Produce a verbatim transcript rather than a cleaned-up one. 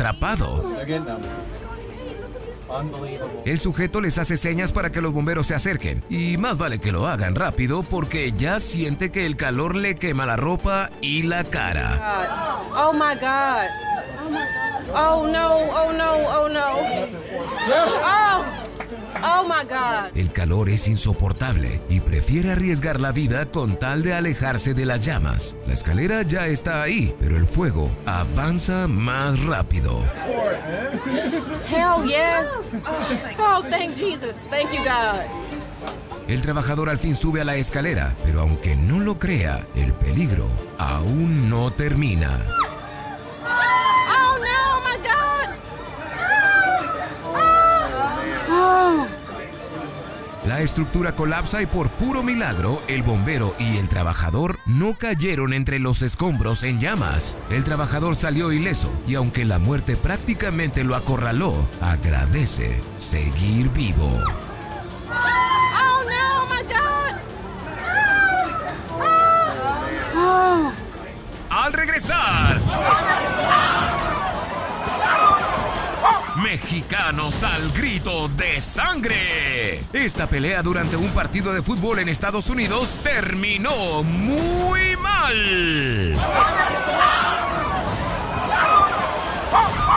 atrapado. El sujeto les hace señas para que los bomberos se acerquen, y más vale que lo hagan rápido porque ya siente que el calor le quema la ropa y la cara. Oh my God. Oh no, oh no, oh no. Oh, oh my God. El calor es insoportable y prefiere arriesgar la vida con tal de alejarse de las llamas. La escalera ya está ahí, pero el fuego avanza más rápido. Hell yes. Oh, thank Jesus. Thank you, God. El trabajador al fin sube a la escalera, pero aunque no lo crea, el peligro aún no termina. Oh no, my God. Oh. La estructura colapsa y por puro milagro, el bombero y el trabajador no cayeron entre los escombros en llamas. El trabajador salió ileso y aunque la muerte prácticamente lo acorraló, agradece seguir vivo. Oh no, my God. Oh. Al regresar, mexicanos al grito de sangre. Esta pelea durante un partido de fútbol en Estados Unidos terminó muy mal.